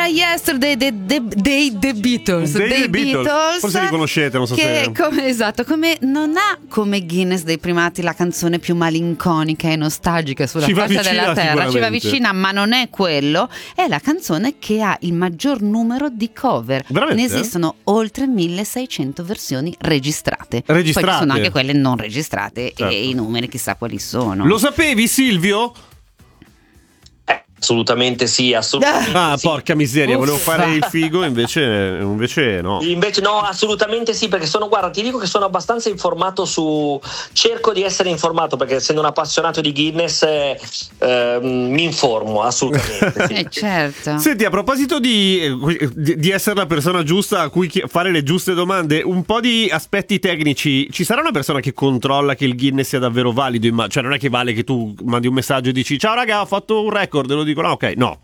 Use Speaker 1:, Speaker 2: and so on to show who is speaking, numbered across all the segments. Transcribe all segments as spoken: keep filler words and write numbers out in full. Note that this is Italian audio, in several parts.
Speaker 1: era Yesterday dei The, The, The Beatles,
Speaker 2: dei
Speaker 1: The
Speaker 2: The Beatles.
Speaker 1: Beatles,
Speaker 2: forse li conoscete, non so
Speaker 1: che
Speaker 2: se
Speaker 1: come, esatto, come non ha come Guinness dei primati la canzone più malinconica e nostalgica sulla
Speaker 2: Ci va
Speaker 1: faccia
Speaker 2: vicina,
Speaker 1: della terra, ci va
Speaker 2: sicuramente.
Speaker 1: vicina, ma non è quello, è la canzone che ha il maggior numero di cover.
Speaker 2: Veramente?
Speaker 1: Ne esistono oltre milleseicento versioni registrate.
Speaker 2: Registrate.
Speaker 1: Poi ci sono anche quelle non registrate,
Speaker 2: Certo.
Speaker 1: e i numeri chissà quali sono.
Speaker 2: Lo sapevi, Silvio?
Speaker 3: Assolutamente sì, assolutamente
Speaker 2: Ah,
Speaker 3: sì.
Speaker 2: porca miseria, volevo
Speaker 1: Uffa.
Speaker 2: fare il figo, invece, invece no.
Speaker 3: Invece no, assolutamente sì, perché sono, guarda, ti dico che sono abbastanza informato su, cerco di essere informato, perché essendo un appassionato di Guinness eh, eh, mi informo assolutamente. Sì.
Speaker 1: Eh, certo.
Speaker 2: Senti, a proposito di, di, di essere la persona giusta a cui chi- fare le giuste domande, un po' di aspetti tecnici. Ci sarà una persona che controlla che il Guinness sia davvero valido? Imma- Cioè non è che vale che tu mandi un messaggio e dici ciao raga, ho fatto un record, e lo dico no, ok, no.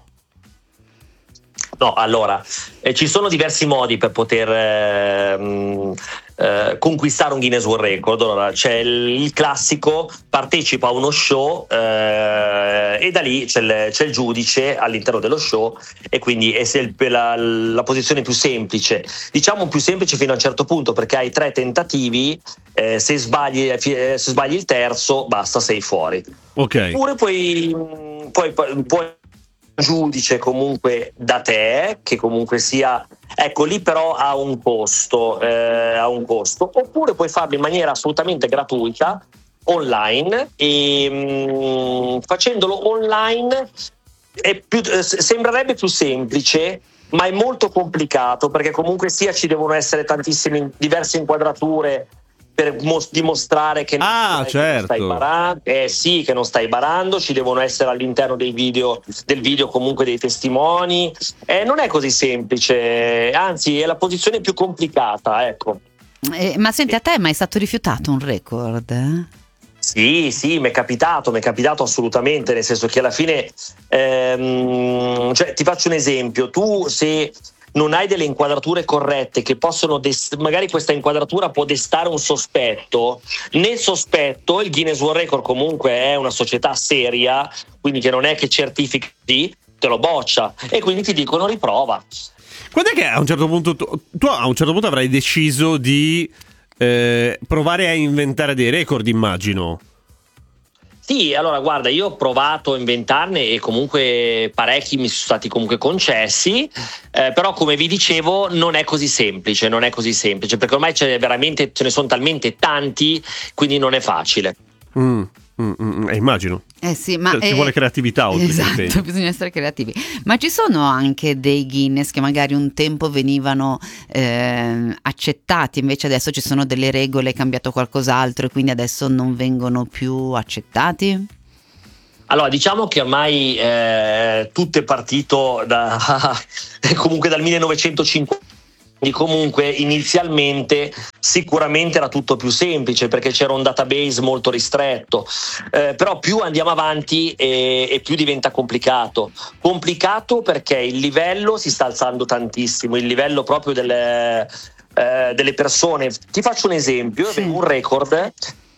Speaker 3: No, allora, eh, ci sono diversi modi per poter eh, mh, eh, conquistare un Guinness World Record. Allora, c'è il, il classico, partecipa a uno show eh, e da lì c'è il, c'è il giudice all'interno dello show, e quindi è se- la, la posizione più semplice, diciamo più semplice fino a un certo punto, perché hai tre tentativi, eh, se, sbagli, eh, se sbagli il terzo basta, sei fuori.
Speaker 2: Ok.
Speaker 3: Oppure puoi, puoi, puoi giudice comunque da te, che comunque sia, ecco lì però ha un costo, eh, ha un costo. Oppure puoi farlo in maniera assolutamente gratuita online, e mh, facendolo online è più, eh, sembrerebbe più semplice, ma è molto complicato, perché comunque sia ci devono essere tantissime diverse inquadrature per mos- dimostrare che,
Speaker 2: Ah,
Speaker 3: non,
Speaker 2: certo.
Speaker 3: che non stai barando, eh sì, che non stai barando, ci devono essere all'interno dei video, del video comunque dei testimoni, eh, non è così semplice, anzi è la posizione più complicata, ecco.
Speaker 1: Eh, ma senti, a te è mai stato rifiutato un record? eh?
Speaker 3: Sì, sì, mi è capitato, mi è capitato assolutamente, nel senso che alla fine, ehm, cioè, ti faccio un esempio, tu se non hai delle inquadrature corrette che possono dest- magari questa inquadratura può destare un sospetto, nel sospetto il Guinness World Record comunque è una società seria, quindi che non è che certifichi, te lo boccia, e quindi ti dicono riprova.
Speaker 2: Quando è che a un certo punto tu, tu a un certo punto avrai deciso di eh, provare a inventare dei record, immagino?
Speaker 3: Sì, allora guarda, io ho provato a inventarne e comunque parecchi mi sono stati comunque concessi, eh, però come vi dicevo non è così semplice, non è così semplice, perché ormai c'è veramente, ce ne sono talmente tanti, quindi non è facile.
Speaker 2: Mm, mm, mm, eh, immagino.
Speaker 1: Eh sì, ma
Speaker 2: Cioè, ci
Speaker 1: eh,
Speaker 2: vuole creatività oltre che
Speaker 1: esatto,
Speaker 2: impegno.
Speaker 1: bisogna essere creativi. Ma ci sono anche dei Guinness che magari un tempo venivano eh, accettati, invece adesso ci sono delle regole, è cambiato qualcos'altro e quindi adesso non vengono più accettati?
Speaker 3: Allora, diciamo che ormai eh, tutto è partito da, comunque dal millenovecentocinquanta. Quindi comunque inizialmente sicuramente era tutto più semplice, perché c'era un database molto ristretto, eh, però più andiamo avanti e, e più diventa complicato. Complicato perché il livello si sta alzando tantissimo, il livello proprio delle, eh, delle persone. Ti faccio un esempio, io
Speaker 1: Sì.
Speaker 3: avevo un record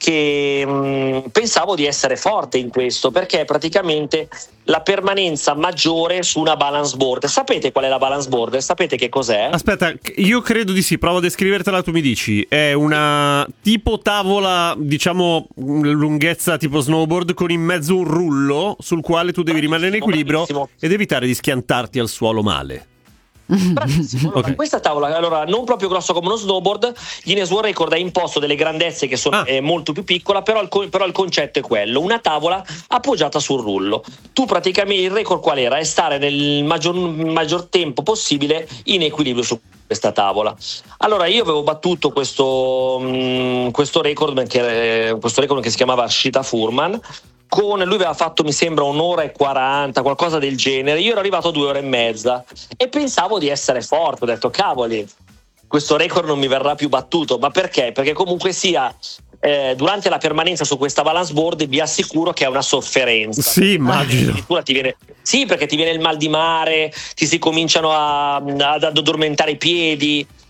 Speaker 3: che mh, pensavo di essere forte in questo, perché è praticamente la permanenza maggiore su una balance board. Sapete qual è la balance board? Sapete che cos'è?
Speaker 2: Aspetta, io credo di sì, provo a descrivertela, tu mi dici. È una tipo tavola, diciamo, lunghezza tipo snowboard, con in mezzo un rullo sul quale tu devi rimanere in equilibrio
Speaker 3: Bravissimo.
Speaker 2: ed evitare di schiantarti al suolo male.
Speaker 3: Bravissimo. Allora,
Speaker 2: Ok.
Speaker 3: questa tavola, allora, non proprio grossa come uno snowboard, Guinness World Record ha imposto delle grandezze che sono
Speaker 2: Ah.
Speaker 3: eh, molto più piccola, però il, co- però il concetto è quello: una tavola appoggiata sul rullo. Tu praticamente, il record qual era? È stare nel maggior, maggior tempo possibile in equilibrio su questa tavola. Allora io avevo battuto questo, mh, questo record che, questo record che si chiamava Shita Furman. Con lui aveva fatto, mi sembra, un'ora e quaranta, qualcosa del genere. Io ero arrivato a due ore e mezza e pensavo di essere forte. Ho detto, cavoli, questo record non mi verrà più battuto. Ma perché? Perché comunque sia, eh, durante la permanenza su questa balance board vi assicuro che è una sofferenza.
Speaker 2: Sì, immagino.
Speaker 3: Addirittura ti viene, sì, perché ti viene il mal di mare, ti si cominciano a, ad addormentare i piedi.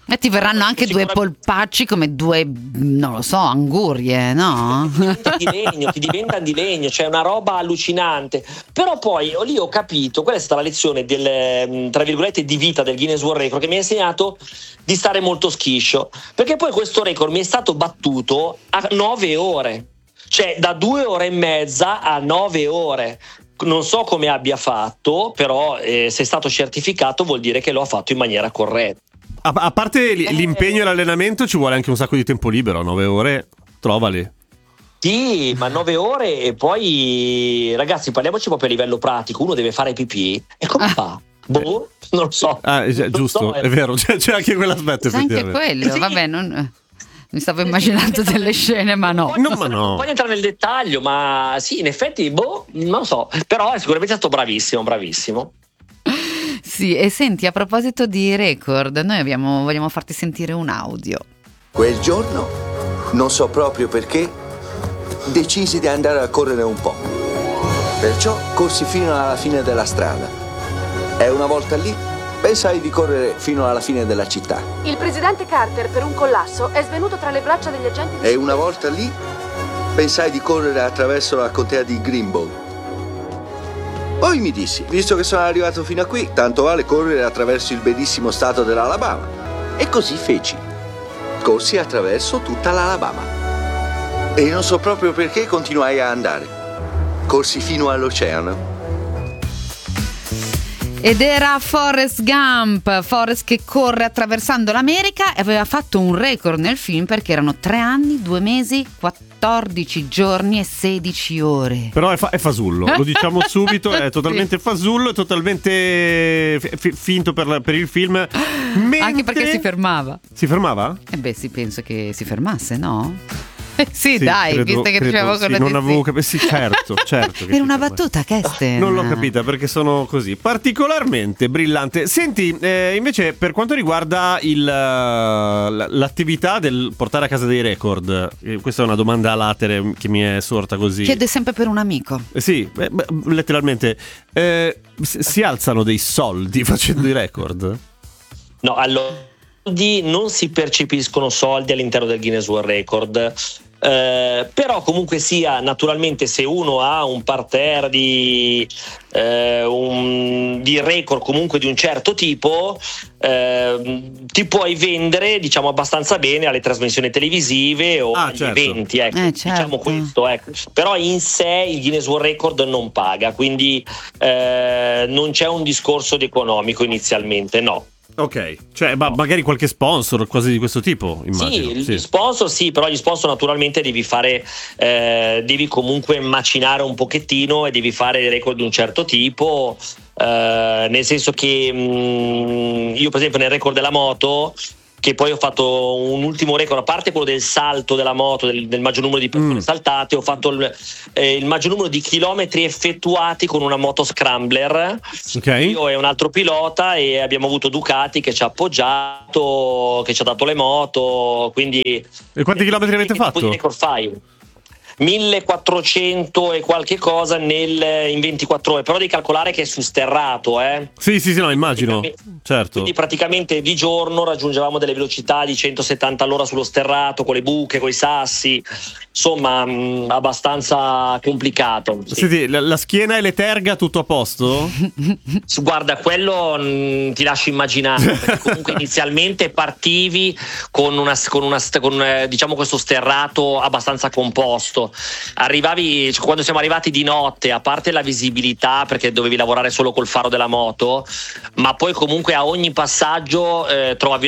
Speaker 1: E ti verranno anche due polpacci come due, non lo so, angurie, no?
Speaker 3: Di legno, ti diventano di legno, cioè una roba allucinante. Però poi lì ho capito, quella è stata la lezione del, tra virgolette, di vita del Guinness World Record, che mi ha insegnato di stare molto schiscio, perché poi questo record mi è stato battuto a nove ore, cioè da due ore e mezza a nove ore. Non so come abbia fatto, però eh, se è stato certificato vuol dire che lo ha fatto in maniera corretta.
Speaker 2: A, a parte l'impegno e l'allenamento, ci vuole anche un sacco di tempo libero. Nove ore, trovali.
Speaker 3: Sì, ma nove ore e poi, ragazzi, parliamoci proprio a livello pratico. Uno deve fare pipì e come fa? Boh, non lo so.
Speaker 2: Ah, già, giusto, so, è vero, c'è, c'è anche quell'aspetto.
Speaker 1: C'è anche quello, sì. Vabbè, non... mi stavo immaginando delle scene, ma no.
Speaker 3: No, ma no. Non voglio entrare nel dettaglio, ma sì, in effetti, boh, non lo so. Però è sicuramente stato bravissimo, bravissimo.
Speaker 1: Sì, e senti, a proposito di record, noi abbiamo, vogliamo farti sentire un audio.
Speaker 4: Quel giorno, non so proprio perché, decisi di andare a correre un po'. Perciò corsi fino alla fine della strada. E una volta lì, pensai di correre fino alla fine della città.
Speaker 5: Il presidente Carter, per un collasso, è svenuto tra le braccia degli agenti di...
Speaker 4: E una volta lì, pensai di correre attraverso la contea di Greenbow. Poi mi dissi, visto che sono arrivato fino a qui, tanto vale correre attraverso il bellissimo stato dell'Alabama. E così feci. Corsi attraverso tutta l'Alabama. E non so proprio perché continuai a andare. Corsi fino all'oceano.
Speaker 1: Ed era Forrest Gump, Forrest che corre attraversando l'America, e aveva fatto un record nel film perché erano tre anni, due mesi, quattordici giorni e sedici ore.
Speaker 2: Però è, fa- è fasullo, lo diciamo subito, è totalmente fasullo, è totalmente f- finto per, la- per il film. Mentre...
Speaker 1: Anche perché si fermava.
Speaker 2: Si fermava?
Speaker 1: Eh beh sì, penso che si fermasse, no? Eh sì,
Speaker 2: sì,
Speaker 1: dai,
Speaker 2: credo,
Speaker 1: visto che
Speaker 2: credo,
Speaker 1: dicevo
Speaker 2: sì,
Speaker 1: quello
Speaker 2: non
Speaker 1: di
Speaker 2: avevo
Speaker 1: sì.
Speaker 2: capito, sì, certo, certo.
Speaker 1: Era una battuta, Kesten.
Speaker 2: Non l'ho capita perché sono così particolarmente brillante. Senti, eh, invece per quanto riguarda il, l'attività del portare a casa dei record, eh, questa è una domanda a latere che mi è sorta così.
Speaker 1: Chiede sempre per un amico.
Speaker 2: Eh, sì, beh, beh, letteralmente. Eh, si alzano dei soldi facendo i record?
Speaker 3: No, allora non si percepiscono soldi all'interno del Guinness World Record. Eh, però comunque sia, naturalmente, se uno ha un parterre di, eh, un, di record comunque di un certo tipo, eh, ti puoi vendere, diciamo, abbastanza bene alle trasmissioni televisive o
Speaker 2: ah,
Speaker 3: agli
Speaker 2: certo.
Speaker 3: eventi, ecco,
Speaker 1: eh, certo.
Speaker 3: diciamo questo, ecco. Però in sé il Guinness World Record non paga, quindi eh, non c'è un discorso di economico inizialmente, no.
Speaker 2: Ok, cioè ma magari qualche sponsor, cose di questo tipo, immagino.
Speaker 3: Sì,
Speaker 2: sì.
Speaker 3: gli sponsor sì, però gli sponsor naturalmente devi fare, eh, devi comunque macinare un pochettino e devi fare record di un certo tipo, eh, nel senso che mh, io per esempio nel record della moto, che poi ho fatto un ultimo record, a parte quello del salto della moto, del, del maggior numero di persone mm. saltate, ho fatto il, eh, il maggior numero di chilometri effettuati con una moto scrambler.
Speaker 2: Okay.
Speaker 3: Io e un altro pilota, e abbiamo avuto Ducati che ci ha appoggiato, che ci ha dato le moto, quindi...
Speaker 2: E quanti chilometri avete fatto?
Speaker 3: Record file. millequattrocento e qualche cosa nel, in ventiquattro ore, però devi calcolare che è su sterrato, eh?
Speaker 2: Sì, sì, sì, no, immagino, certo.
Speaker 3: Quindi praticamente di giorno raggiungevamo delle velocità di centosettanta all'ora sullo sterrato, con le buche, con i sassi, insomma, mh, abbastanza complicato. Sì.
Speaker 2: Senti, la, la schiena e le terga tutto a posto?
Speaker 3: Guarda, quello mh, ti lascio immaginare, perché comunque inizialmente partivi con una, con una con, eh, diciamo questo sterrato abbastanza composto. Arrivavi, cioè, quando siamo arrivati di notte, a parte la visibilità perché dovevi lavorare solo col faro della moto, ma poi comunque a ogni passaggio eh, trovavi